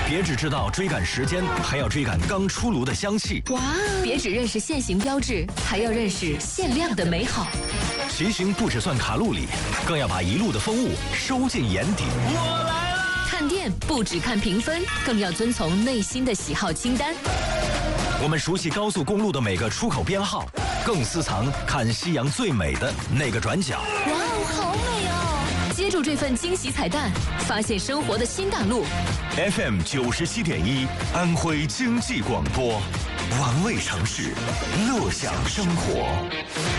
别只知道追赶时间，还要追赶刚出炉的香气。 哇！别只认识限行标志，还要认识限量的美好。 骑行不只算卡路里，更要把一路的风物收进眼底。 我来了！ 看店不只看评分，更要遵从内心的喜好清单。 我们熟悉高速公路的每个出口编号，更私藏看夕阳最美的那个转角。 哇哦，好美哦！接住这份惊喜彩蛋，发现生活的新大陆。 FM 97.1，安徽经济广播，玩味城市，乐享生活。